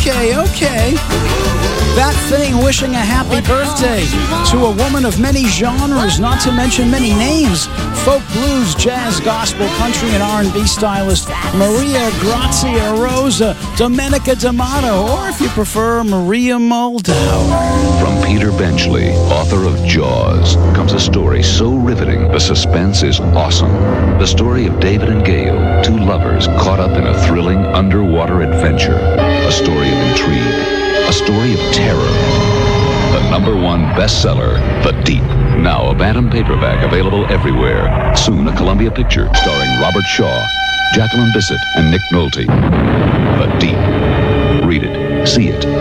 Okay. That Thing wishing a happy birthday to a woman of many genres, not to mention many names. Folk, blues, jazz, gospel, country, and R&B stylist Maria Grazia Rosa Domenica D'Amato, or if you prefer, Maria Moldauer. From Peter Benchley, author of Jaws, comes a story so riveting the suspense is awesome. The story of David and Gail, two lovers caught up in a thrilling underwater adventure. A story of intrigue. A story of terror. The #1 bestseller, The Deep. Now a Bantam paperback available everywhere. Soon a Columbia picture starring Robert Shaw, Jacqueline Bisset, and Nick Nolte. The Deep. Read it. See it.